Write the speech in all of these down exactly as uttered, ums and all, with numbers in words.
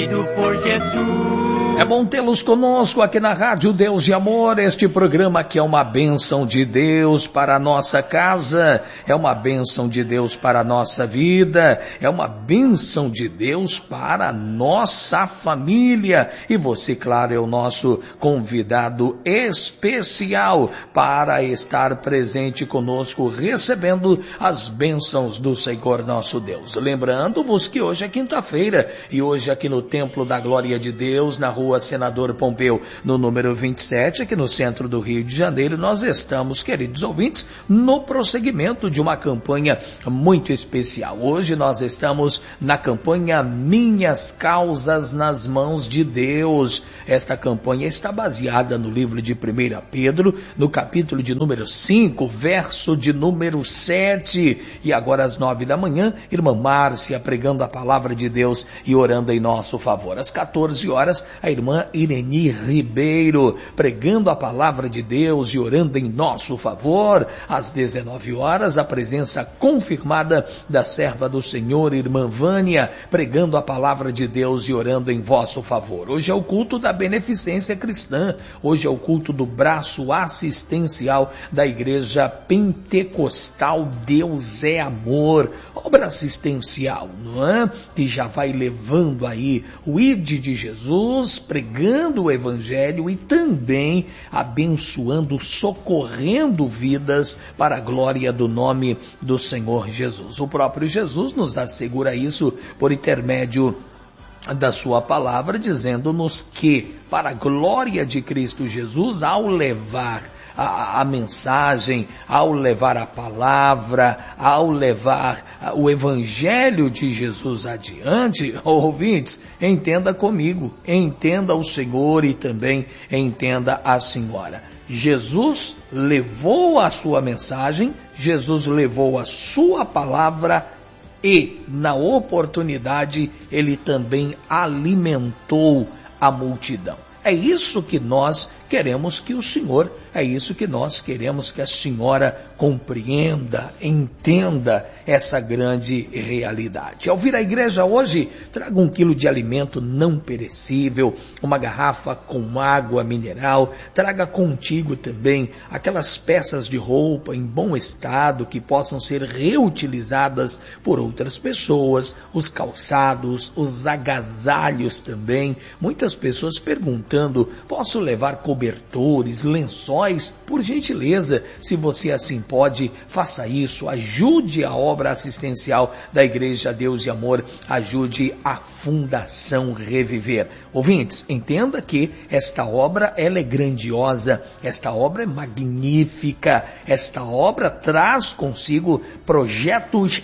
Unido por Jesus. É bom tê-los conosco aqui na Rádio Deus e Amor, este programa que é uma bênção de Deus para a nossa casa, é uma bênção de Deus para a nossa vida, é uma bênção de Deus para a nossa família. E você, claro, é o nosso convidado especial para estar presente conosco, recebendo as bênçãos do Senhor nosso Deus. Lembrando-vos que hoje é quinta-feira e hoje aqui no Templo da Glória de Deus, na rua Senador Pompeu, no número vinte e sete, aqui no centro do Rio de Janeiro, nós estamos, queridos ouvintes, no prosseguimento de uma campanha muito especial. Hoje nós estamos na campanha Minhas Causas nas Mãos de Deus. Esta campanha está baseada no livro de primeira Pedro, no capítulo de número cinco, verso de número sete. E agora às nove da manhã, irmã Márcia pregando a palavra de Deus e orando em nosso favor. Às quatorze horas, a irmã Ireni Ribeiro pregando a palavra de Deus e orando em nosso favor. Às dezenove horas, a presença confirmada da serva do Senhor, irmã Vânia, pregando a palavra de Deus e orando em vosso favor. Hoje é o culto da beneficência cristã, hoje é o culto do braço assistencial da Igreja Pentecostal Deus é Amor, obra assistencial, não é? Que já vai levando aí o I D de Jesus, pregando o Evangelho e também abençoando, socorrendo vidas para a glória do nome do Senhor Jesus. O próprio Jesus nos assegura isso por intermédio da sua palavra, dizendo-nos que, para a glória de Cristo Jesus, ao levar a, a mensagem, ao levar a palavra, ao levar o Evangelho de Jesus adiante, ouvintes, entenda comigo, entenda o Senhor e também entenda a senhora. Jesus levou a sua mensagem, Jesus levou a sua palavra e, na oportunidade, ele também alimentou a multidão. É isso que nós queremos que o Senhor, é isso que nós queremos que a senhora compreenda, entenda essa grande realidade. Ao vir à igreja hoje, traga um quilo de alimento não perecível, uma garrafa com água mineral, traga contigo também aquelas peças de roupa em bom estado que possam ser reutilizadas por outras pessoas, os calçados, os agasalhos também. Muitas pessoas perguntando, posso levar cobertores, lençóis? Por gentileza, se você assim pode, faça isso, ajude a obra assistencial da Igreja Deus e Amor, ajude a Fundação Reviver. Ouvintes, entenda que esta obra ela é grandiosa, esta obra é magnífica, esta obra traz consigo projetos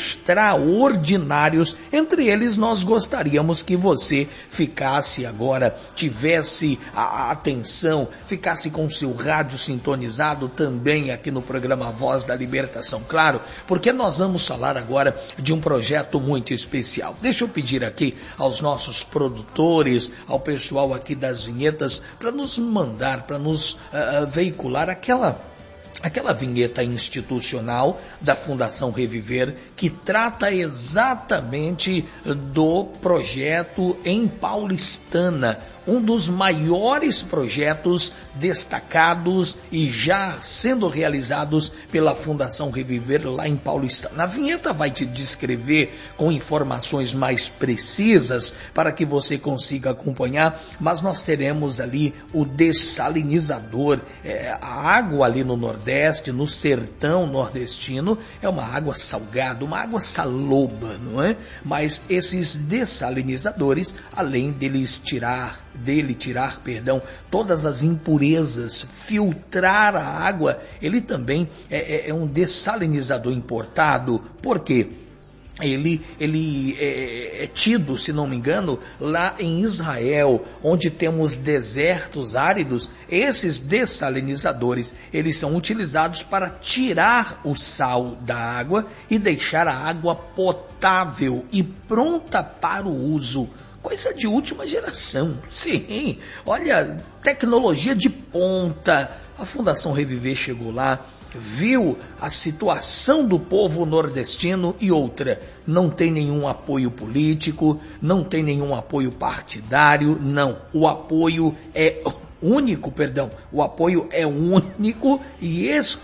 extraordinários, entre eles nós gostaríamos que você ficasse agora, tivesse a, a atenção, ficasse com o seu rádio sintonizado também aqui no programa Voz da Libertação, claro, porque nós vamos falar agora de um projeto muito especial. Deixa eu pedir aqui aos nossos produtores, ao pessoal aqui das vinhetas, para nos mandar, para nos uh, veicular aquela Aquela vinheta institucional da Fundação Reviver que trata exatamente do projeto em Paulistana, um dos maiores projetos destacados e já sendo realizados pela Fundação Reviver lá em Paulistana. A vinheta vai te descrever com informações mais precisas para que você consiga acompanhar, mas nós teremos ali o dessalinizador, é, a água ali no Nordeste, no sertão nordestino, é uma água salgada, uma água saloba, não é? Mas esses dessalinizadores, além deles tirar dele tirar, perdão, todas as impurezas, filtrar a água, ele também é, é, é um dessalinizador importado. Por quê? Ele, ele é, é tido, se não me engano, lá em Israel, onde temos desertos áridos. Esses dessalinizadores, eles são utilizados para tirar o sal da água e deixar a água potável e pronta para o uso. Coisa de última geração, sim, olha, tecnologia de ponta. A Fundação Reviver chegou lá viu a situação do povo nordestino e outra, não tem nenhum apoio político, não tem nenhum apoio partidário, não, o apoio é único, perdão, o apoio é único e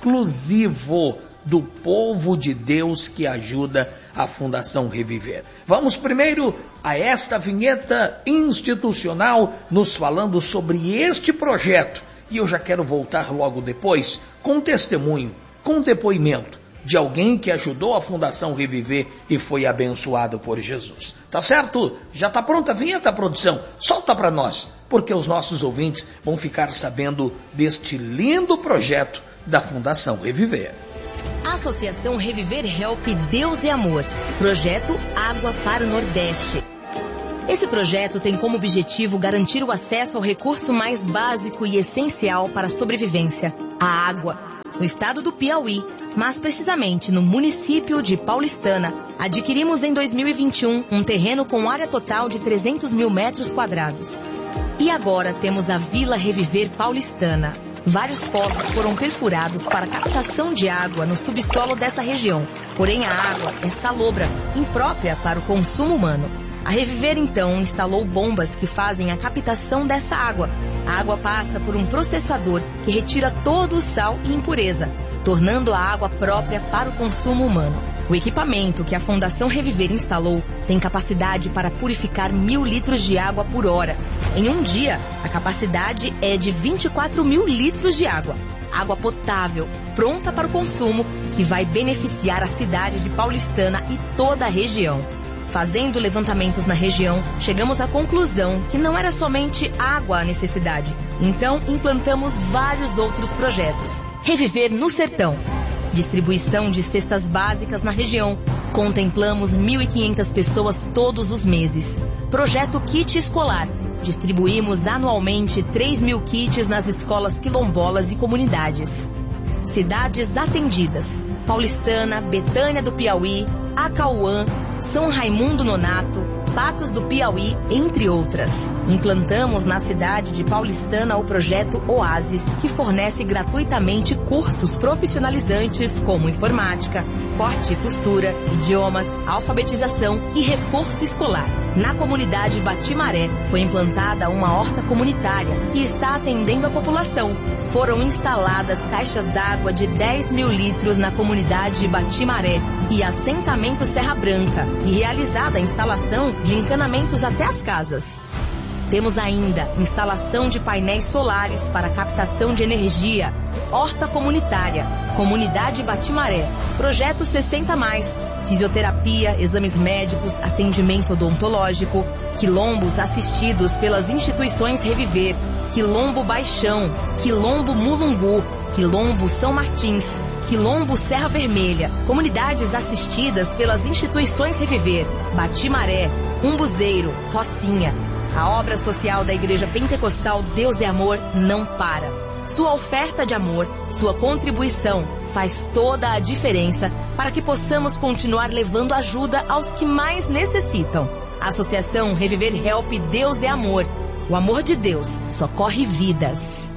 exclusivo do povo de Deus que ajuda a Fundação Reviver. Vamos primeiro a esta vinheta institucional nos falando sobre este projeto. E eu já quero voltar logo depois com testemunho, com depoimento de alguém que ajudou a Fundação Reviver e foi abençoado por Jesus. Tá certo? Já tá pronta a vinheta, produção? Solta para nós, porque os nossos ouvintes vão ficar sabendo deste lindo projeto da Fundação Reviver. Associação Reviver Help Deus e Amor. Projeto Água para o Nordeste. Esse projeto tem como objetivo garantir o acesso ao recurso mais básico e essencial para a sobrevivência, a água. No estado do Piauí, mas precisamente no município de Paulistana, adquirimos em dois mil e vinte e um um terreno com área total de trezentos mil metros quadrados. E agora temos a Vila Reviver Paulistana. Vários poços foram perfurados para captação de água no subsolo dessa região. Porém, a água é salobra, imprópria para o consumo humano. A Reviver, então, instalou bombas que fazem a captação dessa água. A água passa por um processador que retira todo o sal e impureza, tornando a água própria para o consumo humano. O equipamento que a Fundação Reviver instalou tem capacidade para purificar mil litros de água por hora. Em um dia, a capacidade é de vinte e quatro mil litros de água. Água potável, pronta para o consumo, que vai beneficiar a cidade de Paulistana e toda a região. Fazendo levantamentos na região, chegamos à conclusão que não era somente água a necessidade. Então, implantamos vários outros projetos. Reviver no Sertão. Distribuição de cestas básicas na região. Contemplamos mil e quinhentas pessoas todos os meses. Projeto Kit Escolar. Distribuímos anualmente três mil kits nas escolas quilombolas e comunidades. Cidades atendidas. Paulistana, Betânia do Piauí, Acauã, São Raimundo Nonato, Patos do Piauí, entre outras. Implantamos na cidade de Paulistana o projeto Oasis, que fornece gratuitamente cursos profissionalizantes como informática, corte e costura, idiomas, alfabetização e reforço escolar. Na comunidade Batimaré foi implantada uma horta comunitária que está atendendo a população. Foram instaladas caixas d'água de dez mil litros na comunidade Batimaré e assentamento Serra Branca e realizada a instalação de encanamentos até as casas. Temos ainda instalação de painéis solares para captação de energia, horta comunitária, comunidade Batimaré, projeto sessenta mais, fisioterapia, exames médicos, atendimento odontológico, quilombos assistidos pelas instituições Reviver, Quilombo Baixão, Quilombo Mulungu, Quilombo São Martins, Quilombo Serra Vermelha, comunidades assistidas pelas instituições Reviver, Batimaré, Umbuzeiro, Rocinha. A obra social da Igreja Pentecostal Deus é Amor não para. Sua oferta de amor, sua contribuição faz toda a diferença para que possamos continuar levando ajuda aos que mais necessitam. Associação Reviver Help Deus é Amor. O amor de Deus socorre vidas.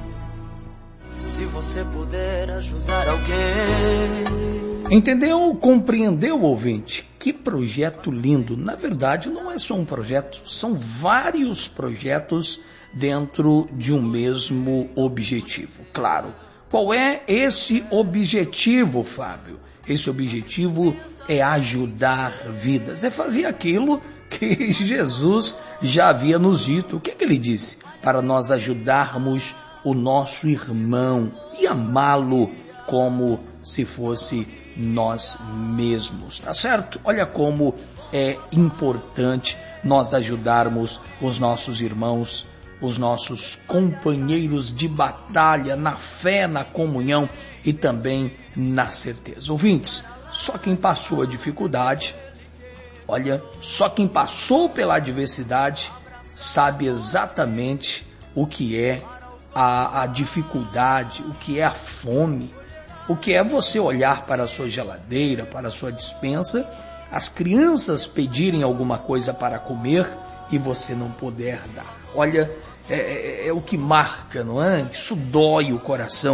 Se você puder ajudar alguém. Entendeu? Compreendeu, ouvinte? Que projeto lindo. Na verdade, não é só um projeto, são vários projetos dentro de um mesmo objetivo. Claro. Qual é esse objetivo, Fábio? Esse objetivo é ajudar vidas, é fazer aquilo que Jesus já havia nos dito. O que, é que ele disse? Para nós ajudarmos o nosso irmão e amá-lo como se fosse nós mesmos, tá certo? Olha como é importante nós ajudarmos os nossos irmãos, os nossos companheiros de batalha na fé, na comunhão e também na certeza. Ouvintes, só quem passou a dificuldade, olha, só quem passou pela adversidade sabe exatamente o que é a, a dificuldade, o que é a fome, o que é você olhar para a sua geladeira, para a sua despensa, as crianças pedirem alguma coisa para comer e você não poder dar. Olha, é, é, é o que marca, não é? Isso dói o coração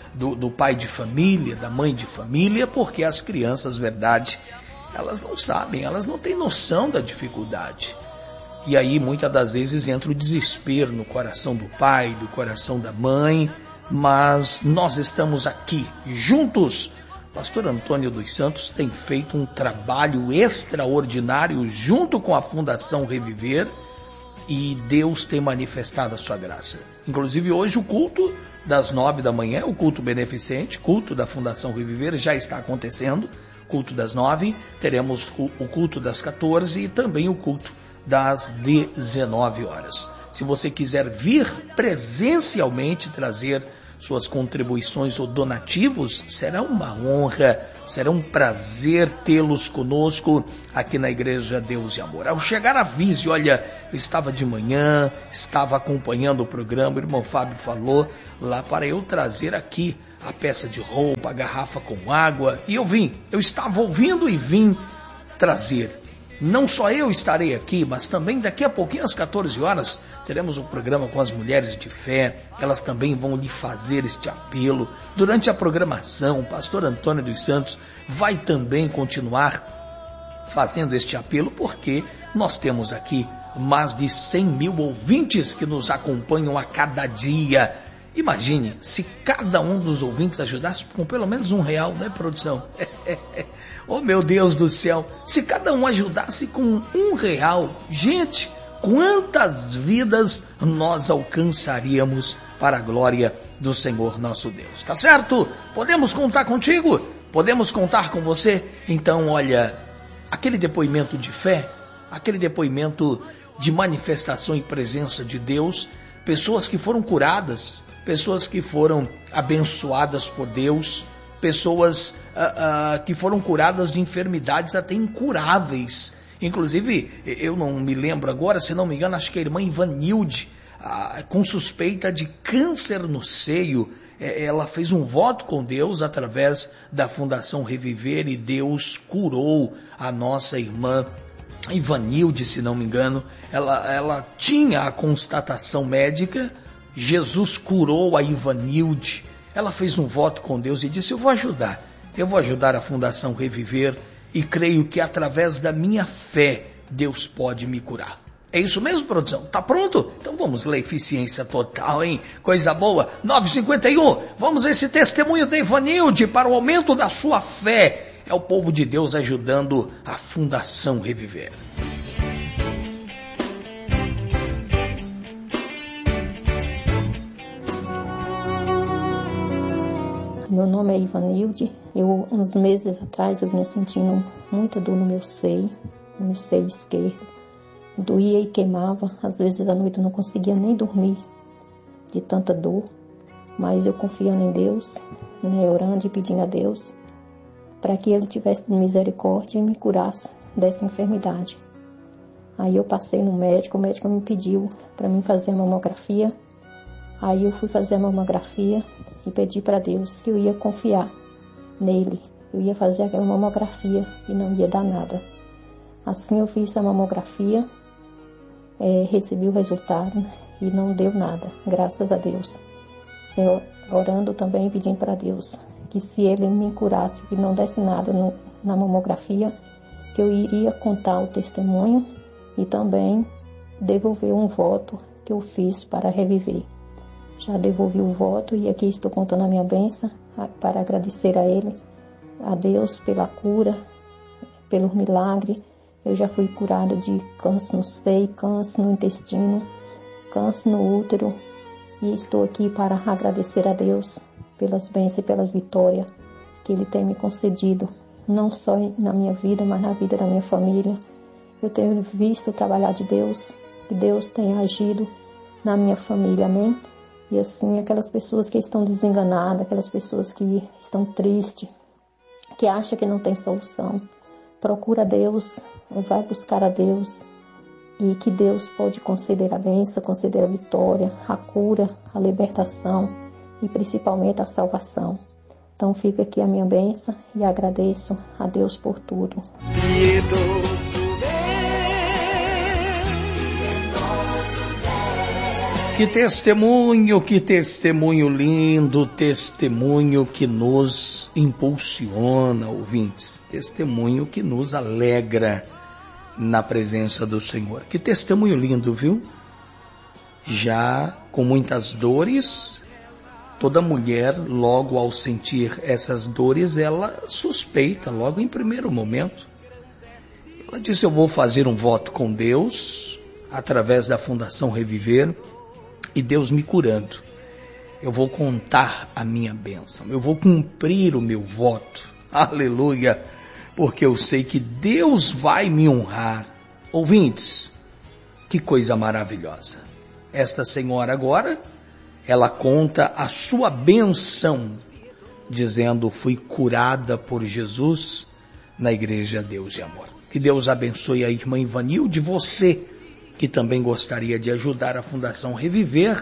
do, do pai de família, da mãe de família, porque as crianças, verdade, elas não sabem, elas não têm noção da dificuldade. E aí, muitas das vezes, entra o desespero no coração do pai, do coração da mãe, mas nós estamos aqui, juntos. Pastor Antônio dos Santos tem feito um trabalho extraordinário junto com a Fundação Reviver, e Deus tem manifestado a sua graça. Inclusive hoje o culto das nove da manhã, o culto beneficente, culto da Fundação Reviver já está acontecendo, culto das nove, teremos o culto das quatorze e também o culto das dezenove horas. Se você quiser vir presencialmente trazer suas contribuições ou donativos, será uma honra, será um prazer tê-los conosco aqui na Igreja Deus e Amor. Ao chegar avise, olha, eu estava de manhã, estava acompanhando o programa, o irmão Fábio falou lá para eu trazer aqui a peça de roupa, a garrafa com água, e eu vim, eu estava ouvindo e vim trazer. Não só eu estarei aqui, mas também daqui a pouquinho, às quatorze horas, teremos um programa com as mulheres de fé. Elas também vão lhe fazer este apelo. Durante a programação, o pastor Antônio dos Santos vai também continuar fazendo este apelo, porque nós temos aqui mais de cem mil ouvintes que nos acompanham a cada dia. Imagine, se cada um dos ouvintes ajudasse com pelo menos um real, né, produção? Oh, meu Deus do céu, se cada um ajudasse com um real, gente, quantas vidas nós alcançaríamos para a glória do Senhor nosso Deus, tá certo? Podemos contar contigo? Podemos contar com você? Então, olha, aquele depoimento de fé, aquele depoimento de manifestação e presença de Deus, pessoas que foram curadas, pessoas que foram abençoadas por Deus, pessoas uh, uh, que foram curadas de enfermidades até incuráveis. Inclusive, eu não me lembro agora, se não me engano, acho que a irmã Ivanilde, uh, com suspeita de câncer no seio, ela fez um voto com Deus através da Fundação Reviver e Deus curou a nossa irmã Ivanilde, se não me engano. Ela, ela tinha a constatação médica, Jesus curou a Ivanilde. Ela fez um voto com Deus e disse, eu vou ajudar, eu vou ajudar a Fundação Reviver e creio que através da minha fé Deus pode me curar. É isso mesmo, produção? Tá pronto? Então vamos ler eficiência total, hein? Coisa boa. nove e cinquenta e um, vamos ver esse testemunho de Ivanilde para o aumento da sua fé. É o povo de Deus ajudando a Fundação Reviver. Meu nome é Ivanilde. Eu, uns meses atrás, eu vinha sentindo muita dor no meu seio, no meu seio esquerdo. Doía e queimava. Às vezes à noite eu não conseguia nem dormir de tanta dor. Mas eu confiando em Deus, né, orando e pedindo a Deus para que Ele tivesse misericórdia e me curasse dessa enfermidade. Aí eu passei no médico, o médico me pediu para mim fazer a mamografia. Aí eu fui fazer a mamografia e pedi para Deus que eu ia confiar nele. Eu ia fazer aquela mamografia e não ia dar nada. Assim eu fiz a mamografia, é, recebi o resultado e não deu nada, graças a Deus. Senhor, orando também pedindo para Deus que se Ele me curasse e não desse nada no, na mamografia, que eu iria contar o testemunho e também devolver um voto que eu fiz para reviver. Já devolvi o voto e aqui estou contando a minha bênção para agradecer a Ele, a Deus pela cura, pelo milagre. Eu já fui curada de câncer no seio, câncer no intestino, câncer no útero e estou aqui para agradecer a Deus pelas bênçãos e pelas vitórias que Ele tem me concedido, não só na minha vida, mas na vida da minha família. Eu tenho visto o trabalhar de Deus, que Deus tem agido na minha família, amém? E assim, aquelas pessoas que estão desenganadas, aquelas pessoas que estão tristes, que acham que não tem solução, procura Deus, vai buscar a Deus, e que Deus pode conceder a bênção, conceder a vitória, a cura, a libertação e principalmente a salvação. Então fica aqui a minha bênção e agradeço a Deus por tudo. que testemunho, que testemunho lindo, testemunho que nos impulsiona, ouvintes, testemunho que nos alegra na presença do Senhor. Que testemunho lindo, viu? Já com muitas dores, toda mulher, logo ao sentir essas dores, ela suspeita, logo em primeiro momento. Ela disse: eu vou fazer um voto com Deus, através da Fundação Reviver, e Deus me curando. Eu vou contar a minha bênção, eu vou cumprir o meu voto. Aleluia! Porque eu sei que Deus vai me honrar. Ouvintes, que coisa maravilhosa. Esta senhora agora, ela conta a sua bênção, dizendo: fui curada por Jesus na Igreja Deus e Amor. Que Deus abençoe a irmã Ivanilde, você que também gostaria de ajudar a Fundação Reviver.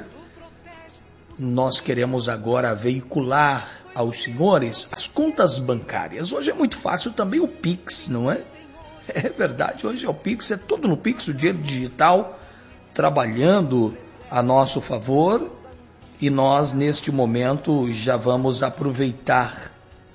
Nós queremos agora veicular aos senhores as contas bancárias. Hoje é muito fácil também o Pix, não é? É verdade, hoje é o Pix, é tudo no Pix, o dinheiro digital trabalhando a nosso favor, e nós neste momento já vamos aproveitar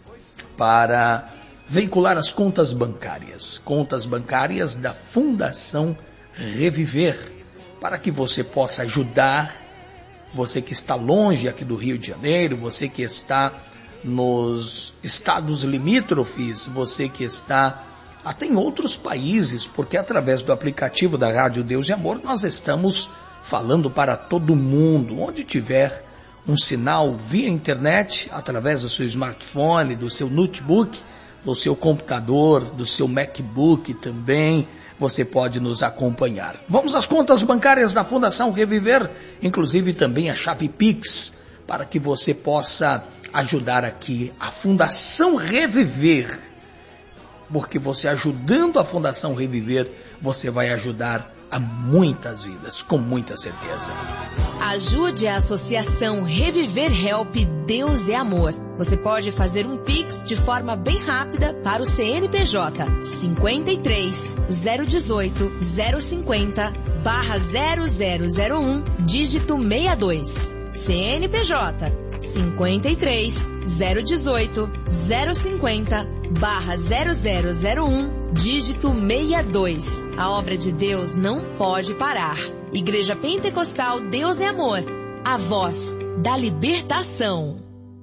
para veicular as contas bancárias, contas bancárias da Fundação Reviver, para que você possa ajudar, você que está longe aqui do Rio de Janeiro, você que está nos estados limítrofes, você que está até em outros países, porque através do aplicativo da Rádio Deus e Amor nós estamos falando para todo mundo, onde tiver um sinal via internet, através do seu smartphone, do seu notebook, do seu computador, do seu MacBook também, você pode nos acompanhar. Vamos às contas bancárias da Fundação Reviver, inclusive também a chave Pix, para que você possa ajudar aqui a Fundação Reviver. Porque você ajudando a Fundação Reviver, você vai ajudar a muitas vidas, com muita certeza. Ajude a Associação Reviver Help Deus é Amor. Você pode fazer um Pix de forma bem rápida para o C N P J cinquenta e três, zero dezoito, zero cinquenta, barra zero zero zero um, dígito sessenta e dois. C N P J cinquenta e três, zero dezoito, zero cinquenta, barra zero zero zero um, dígito sessenta e dois. A obra de Deus não pode parar. Igreja Pentecostal Deus é Amor, a voz da libertação.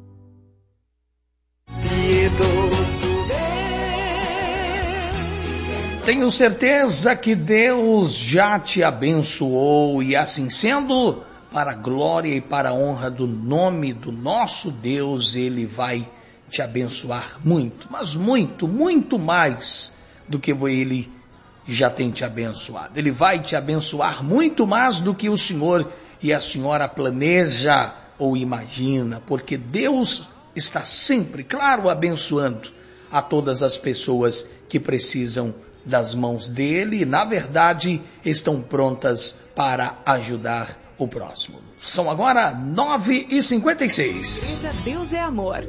Tenho certeza que Deus já te abençoou, e assim sendo, para a glória e para a honra do nome do nosso Deus, Ele vai te abençoar muito, mas muito, muito mais do que Ele já tem te abençoado. Ele vai te abençoar muito mais do que o senhor e a senhora planeja ou imagina, porque Deus está sempre, claro, abençoando a todas as pessoas que precisam das mãos dele e, na verdade, estão prontas para ajudar o próximo. São agora nove e cinquenta e seis. Deus é amor.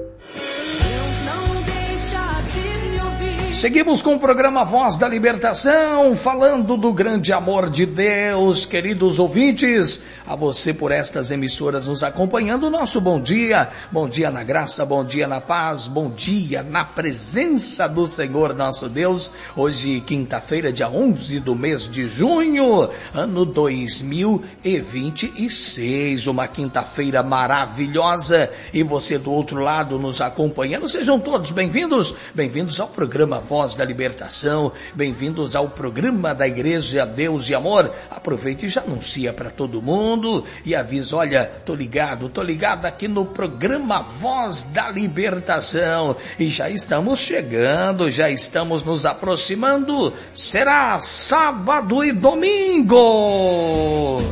Seguimos com o programa Voz da Libertação, falando do grande amor de Deus. Queridos ouvintes, a você por estas emissoras nos acompanhando, nosso bom dia. Bom dia na graça, bom dia na paz, bom dia na presença do Senhor nosso Deus. Hoje, quinta-feira, dia onze do mês de junho, ano dois mil e vinte e seis. Uma quinta-feira maravilhosa, e você do outro lado nos acompanhando. Sejam todos bem-vindos, bem-vindos ao programa Voz da Libertação, bem-vindos ao programa da Igreja Deus e Amor. Aproveite e já anuncia para todo mundo e avisa: olha, tô ligado, tô ligado aqui no programa Voz da Libertação, e já estamos chegando, já estamos nos aproximando. Será sábado e domingo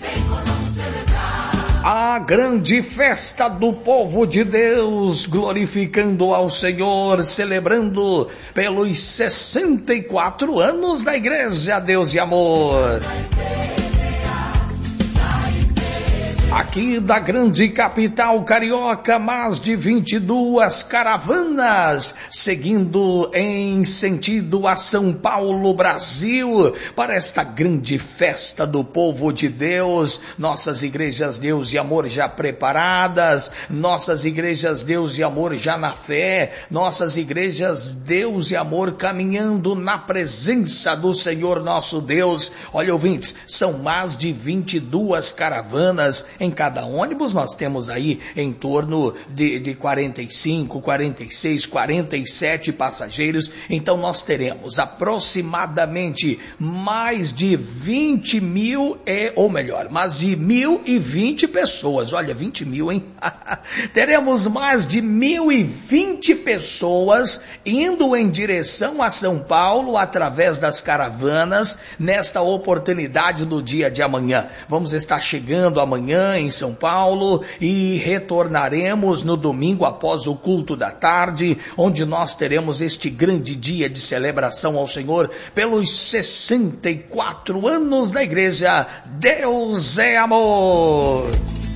a grande festa do povo de Deus, glorificando ao Senhor, celebrando pelos sessenta e quatro anos da Igreja Deus e Amor. Aqui Aqui da grande capital carioca, mais de vinte e duas caravanas, seguindo em sentido a São Paulo, Brasil, para esta grande festa do povo de Deus. Nossas igrejas Deus e Amor já preparadas, nossas igrejas Deus e Amor já na fé, nossas igrejas Deus e Amor caminhando na presença do Senhor nosso Deus. Olha, ouvintes, são mais de vinte e duas caravanas. Em cada ônibus nós temos aí em torno de, de quarenta e cinco, quarenta e seis, quarenta e sete passageiros. Então nós teremos aproximadamente mais de vinte mil, e, ou melhor, mais de mil e vinte pessoas. Olha, vinte mil, hein? Teremos mais de mil e vinte pessoas indo em direção a São Paulo através das caravanas nesta oportunidade do dia de amanhã. Vamos estar chegando amanhã em São Paulo e retornaremos no domingo após o culto da tarde, onde nós teremos este grande dia de celebração ao Senhor pelos sessenta e quatro anos da igreja Deus é Amor.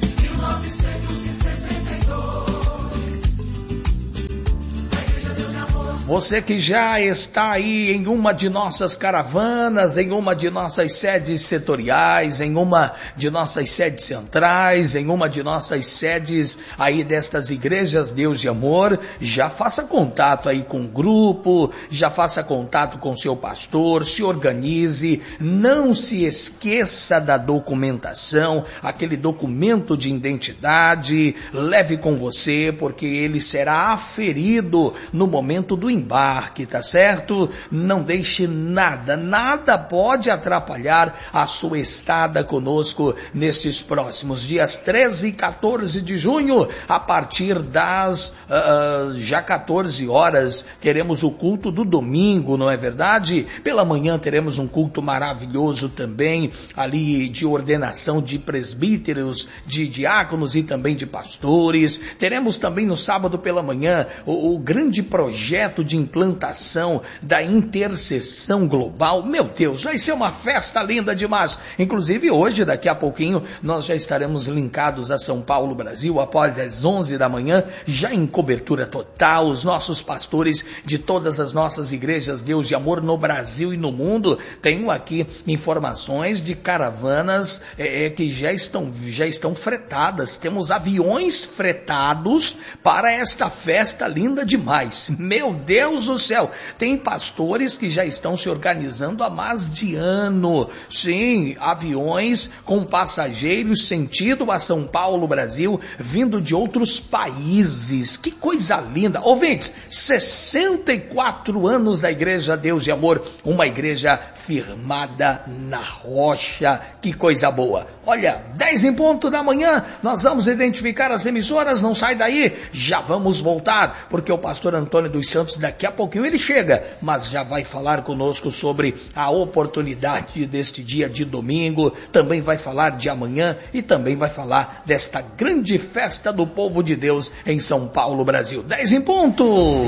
Você que já está aí em uma de nossas caravanas, em uma de nossas sedes setoriais, em uma de nossas sedes centrais, em uma de nossas sedes aí destas igrejas Deus e Amor, já faça contato aí com o grupo, já faça contato com seu pastor, se organize, não se esqueça da documentação, aquele documento de identidade, leve com você, porque ele será aferido no momento do embarque, tá certo? Não deixe nada, nada pode atrapalhar a sua estada conosco nestes próximos dias treze e quatorze de junho, a partir das uh, já quatorze horas, teremos o culto do domingo, não é verdade? Pela manhã teremos um culto maravilhoso também, ali de ordenação de presbíteros, de diáconos e também de pastores. Teremos também no sábado pela manhã o, o grande projeto de implantação da intercessão global. Meu Deus, vai ser uma festa linda demais. Inclusive hoje, daqui a pouquinho, nós já estaremos linkados a São Paulo, Brasil, após as onze da manhã, já em cobertura total. Os nossos pastores de todas as nossas igrejas Deus de Amor no Brasil e no mundo, tenho aqui informações de caravanas é, que já estão, já estão fretadas. Temos aviões fretados para esta festa linda demais. Meu Deus do céu, tem pastores que já estão se organizando há mais de ano. Sim, aviões com passageiros sentido a São Paulo, Brasil, vindo de outros países. Que coisa linda. Ouvintes, sessenta e quatro anos da igreja Deus e Amor, uma igreja firmada na rocha. Que coisa boa. Olha, dez em ponto da manhã, nós vamos identificar as emissoras, não sai daí, já vamos voltar, porque o pastor Antônio dos Santos daqui a pouquinho ele chega, mas já vai falar conosco sobre a oportunidade deste dia de domingo, também vai falar de amanhã e também vai falar desta grande festa do povo de Deus em São Paulo, Brasil. dez em ponto.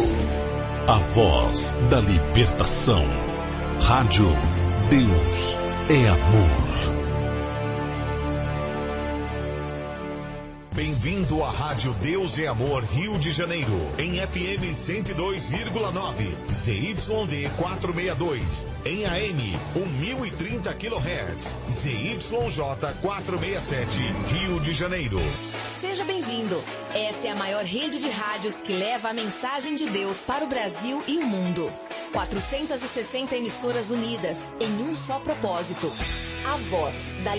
A voz da libertação. Rádio Deus é Amor. Bem-vindo à Rádio Deus é Amor Rio de Janeiro, em F M cento e dois vírgula nove, Z Y D quatrocentos e sessenta e dois, em A M mil e trinta quilohertz, Z Y J quatrocentos e sessenta e sete, Rio de Janeiro. Seja bem-vindo. Essa é a maior rede de rádios que leva a mensagem de Deus para o Brasil e o mundo. quatrocentas e sessenta emissoras unidas em um só propósito. A voz da